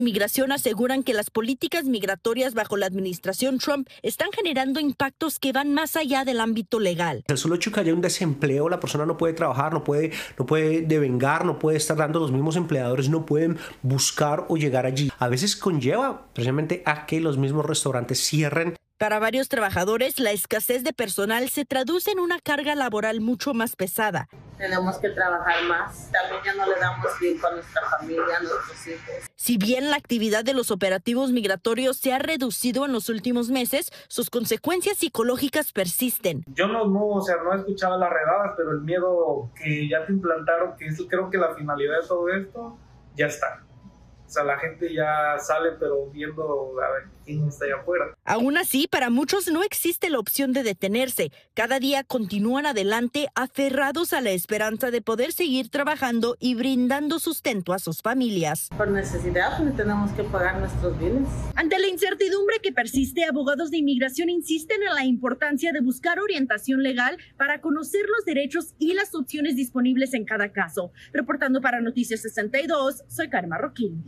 Migración aseguran que las políticas migratorias bajo la administración Trump están generando impactos que van más allá del ámbito legal. El solo hecho que haya un desempleo, la persona no puede trabajar, no puede devengar, no puede estar dando, los mismos empleadores no pueden buscar o llegar allí. A veces conlleva precisamente a que los mismos restaurantes cierren. Para varios trabajadores, la escasez de personal se traduce en una carga laboral mucho más pesada. Tenemos que trabajar más. También ya no le damos tiempo a nuestra familia, a nuestros hijos. Si bien la actividad de los operativos migratorios se ha reducido en los últimos meses, sus consecuencias psicológicas persisten. Yo no he escuchado las redadas, pero el miedo que ya te implantaron, que eso creo que la finalidad de todo esto, ya está. O sea, la gente ya sale, pero viendo a ver quién está allá afuera. Aún así, para muchos no existe la opción de detenerse. Cada día continúan adelante aferrados a la esperanza de poder seguir trabajando y brindando sustento a sus familias. Por necesidad, pues tenemos que pagar nuestros bienes. Ante la incertidumbre que persiste, abogados de inmigración insisten en la importancia de buscar orientación legal para conocer los derechos y las opciones disponibles en cada caso. Reportando para Noticias 62, soy Karen Marroquín.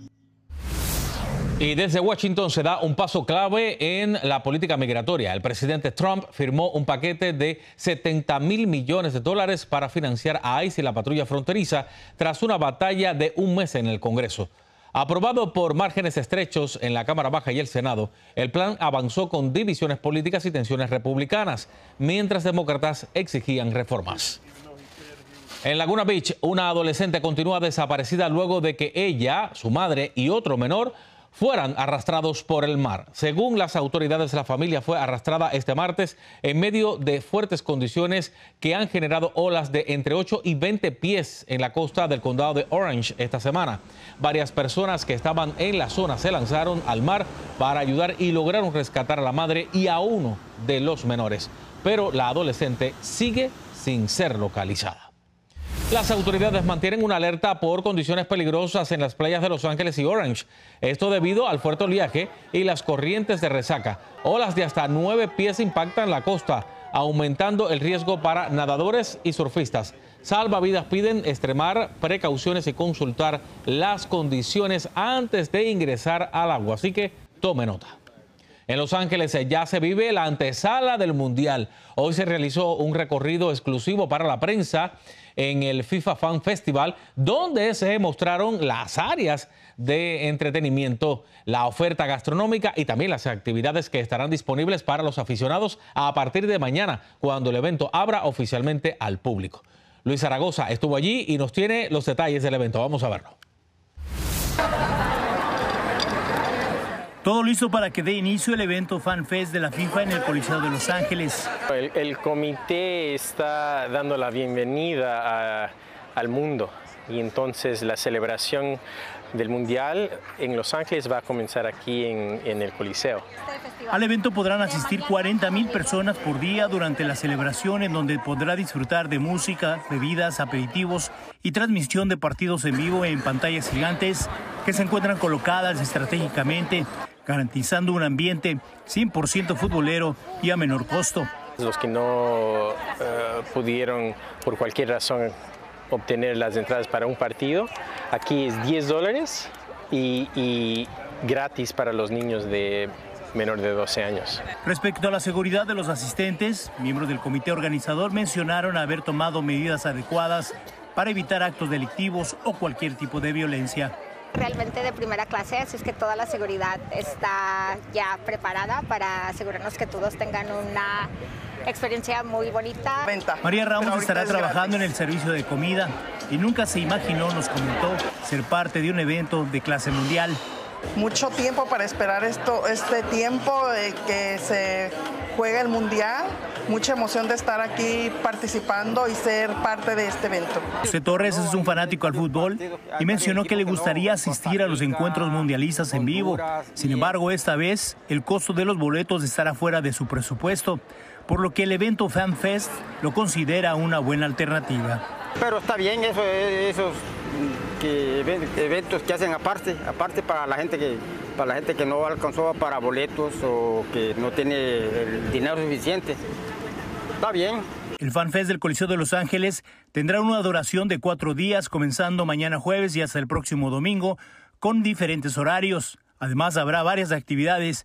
Y desde Washington se da un paso clave en la política migratoria. El presidente Trump firmó un paquete de $70,000 millones para financiar a ICE y la patrulla fronteriza tras una batalla de un mes en el Congreso. Aprobado por márgenes estrechos en la Cámara Baja y el Senado, el plan avanzó con divisiones políticas y tensiones republicanas, mientras demócratas exigían reformas. En Laguna Beach, una adolescente continúa desaparecida luego de que ella, su madre y otro menor fueran arrastrados por el mar. Según las autoridades, la familia fue arrastrada este martes en medio de fuertes condiciones que han generado olas de entre 8 y 20 pies en la costa del condado de Orange esta semana. Varias personas que estaban en la zona se lanzaron al mar para ayudar y lograron rescatar a la madre y a uno de los menores. Pero la adolescente sigue sin ser localizada. Las autoridades mantienen una alerta por condiciones peligrosas en las playas de Los Ángeles y Orange. Esto debido al fuerte oleaje y las corrientes de resaca. Olas de hasta 9 pies impactan la costa, aumentando el riesgo para nadadores y surfistas. Salvavidas piden extremar precauciones y consultar las condiciones antes de ingresar al agua. Así que tome nota. En Los Ángeles ya se vive la antesala del Mundial. Hoy se realizó un recorrido exclusivo para la prensa en el FIFA Fan Festival, donde se mostraron las áreas de entretenimiento, la oferta gastronómica y también las actividades que estarán disponibles para los aficionados a partir de mañana, cuando el evento abra oficialmente al público. Luis Zaragoza estuvo allí y nos tiene los detalles del evento. Vamos a verlo. Todo listo para que dé inicio el evento Fan Fest de la FIFA en el Coliseo de Los Ángeles. El comité está dando la bienvenida al mundo y entonces la celebración del Mundial en Los Ángeles va a comenzar aquí en el Coliseo. Al evento podrán asistir 40,000 personas por día durante la celebración, en donde podrá disfrutar de música, bebidas, aperitivos y transmisión de partidos en vivo en pantallas gigantes que se encuentran colocadas estratégicamente, garantizando un ambiente 100% futbolero y a menor costo. Los que no pudieron por cualquier razón obtener las entradas para un partido, aquí es $10 y gratis para los niños de menor de 12 años. Respecto a la seguridad de los asistentes, miembros del comité organizador mencionaron haber tomado medidas adecuadas para evitar actos delictivos o cualquier tipo de violencia. Realmente de primera clase, así es que toda la seguridad está ya preparada para asegurarnos que todos tengan una experiencia muy bonita. María Ramos estará trabajando en el servicio de comida y nunca se imaginó, nos comentó, ser parte de un evento de clase mundial. Mucho tiempo para esperar este tiempo de que se juegue el Mundial. Mucha emoción de estar aquí participando y ser parte de este evento. José Torres es un fanático al fútbol y mencionó que le gustaría asistir a los encuentros mundialistas en vivo. Sin embargo, esta vez el costo de los boletos estará fuera de su presupuesto, por lo que el evento Fan Fest lo considera una buena alternativa. Pero está bien esos eventos que hacen aparte para la gente que no alcanzó para boletos o que no tiene el dinero suficiente. Está bien. El Fan Fest del Coliseo de Los Ángeles tendrá una duración de 4 días, comenzando mañana jueves y hasta el próximo domingo, con diferentes horarios. Además, habrá varias actividades